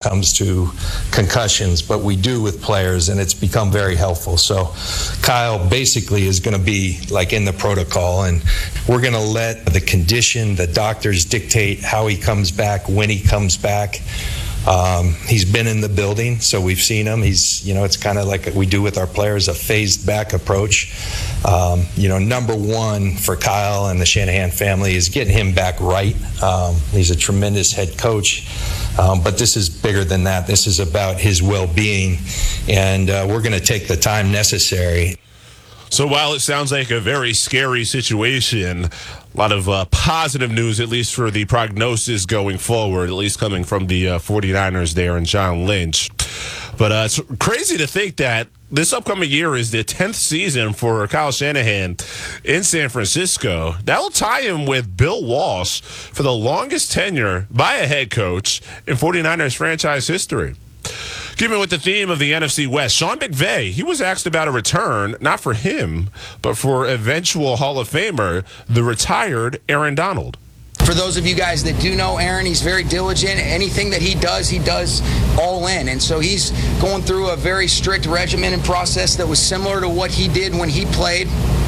comes to concussions, but we do with players, and it's become very helpful. So Kyle basically is going to be like in the protocol, and we're going to let the condition, the doctors dictate how he comes back, when he comes back. He's been in the building, so we've seen him. It's kind of like we do with our players, a phased back approach. Number one for Kyle and the Shanahan family is getting him back right. He's a tremendous head coach, but this is bigger than that. This is about his well-being, and we're going to take the time necessary. So while it sounds like a very scary situation, a lot of positive news, at least for the prognosis going forward, at least coming from the 49ers there and John Lynch. But it's crazy to think that this upcoming year is the 10th season for Kyle Shanahan in San Francisco. That will tie him with Bill Walsh for the longest tenure by a head coach in 49ers franchise history. Keeping with the theme of the NFC West, Sean McVay, he was asked about a return, not for him, but for eventual Hall of Famer, the retired Aaron Donald. For those of you guys that do know Aaron, he's very diligent. Anything that he does all in. And so he's going through a very strict regimen and process that was similar to what he did when he played.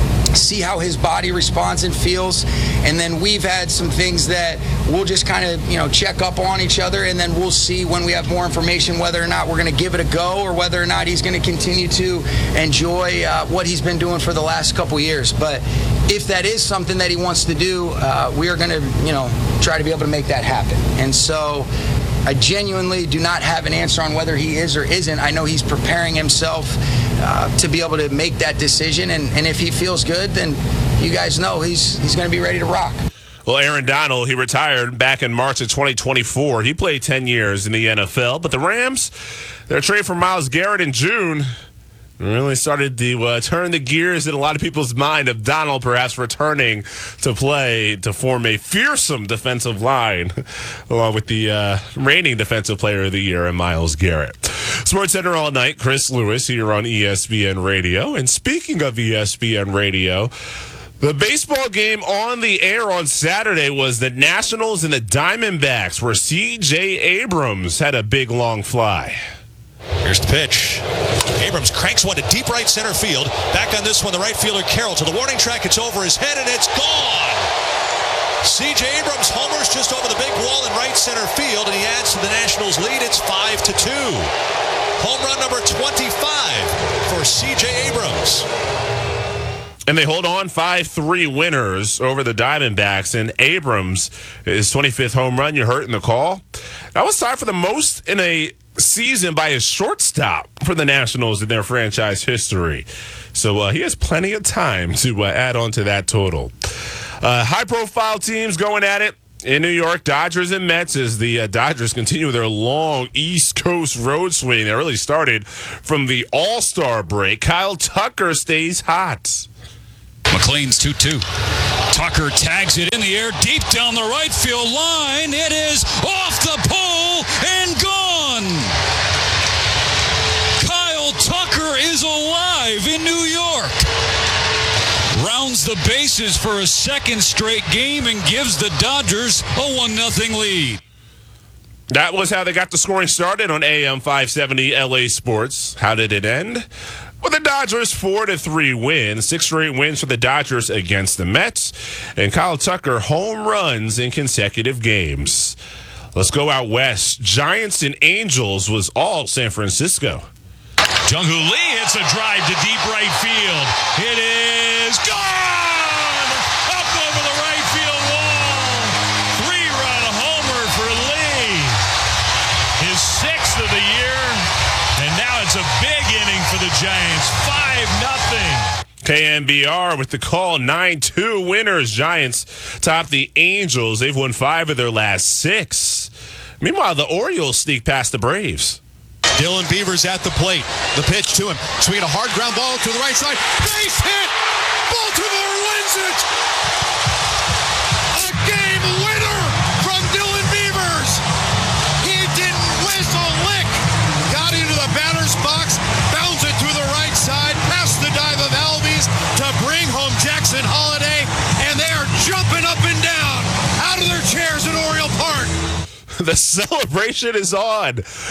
See how his body responds and feels, and then we've had some things that we'll just kind of check up on each other, and then we'll see when we have more information whether or not we're going to give it a go or whether or not he's going to continue to enjoy what he's been doing for the last couple years. But if that is something that he wants to do, we are going to try to be able to make that happen. And so I genuinely do not have an answer on whether he is or isn't. I know he's preparing himself to be able to make that decision, and if he feels good, then you guys know he's going to be ready to rock. Well, Aaron Donald, he retired back in March of 2024. He played 10 years in the NFL, but the Rams, their trade for Myles Garrett in June really started to turn the gears in a lot of people's mind of Donald perhaps returning to play to form a fearsome defensive line along with the reigning defensive player of the year and Myles Garrett. Sports Center all night, Chris Lewis here on ESPN Radio. And speaking of ESPN Radio, the baseball game on the air on Saturday was the Nationals and the Diamondbacks, where C.J. Abrams had a big long fly. Here's the pitch. Abrams cranks one to deep right center field. Back on this one, the right fielder Carroll to the warning track. It's over his head, and it's gone. C.J. Abrams homers just over the big wall in right center field, and he adds to the Nationals' lead. It's 5-2. Home run number 25 for C.J. Abrams. And they hold on 5-3 winners over the Diamondbacks. And Abrams, his 25th home run, you heard in the call. That was tied for the most in a season by a shortstop for the Nationals in their franchise history. So he has plenty of time to add on to that total. High-profile teams going at it in New York, Dodgers and Mets, as the Dodgers continue their long East Coast road swing. They really started from the All-Star break. Kyle Tucker stays hot. McLean's 2-2. Tucker tags it in the air deep down the right field line. It is off the pole and gone. Kyle Tucker is alive in New York. Rounds the bases for a second straight game and gives the Dodgers a 1-0 lead. That was how they got the scoring started on AM 570 LA Sports. How did it end? Well, the Dodgers 4-3 win, 6 straight wins for the Dodgers against the Mets, and Kyle Tucker home runs in consecutive games. Let's go out west. Giants and Angels was all San Francisco. Jung-Hoo Lee hits a drive to deep right field. It is gone! Up over the right field wall. 3-run homer for Lee. His 6th of the year. And now it's a big inning for the Giants. 5-0. KNBR with the call. 9-2 winners. Giants top the Angels. They've won 5 of their last 6. Meanwhile, the Orioles sneak past the Braves. Dylan Beavers at the plate. The pitch to him. Swinging a hard ground ball to the right side. Base hit! Baltimore wins it! A game winner from Dylan Beavers! He didn't miss a lick. Got into the batter's box, bounced it to the right side, past the dive of Albies to bring home Jackson Holiday, and they are jumping up and down out of their chairs at Oriole Park. The celebration is on.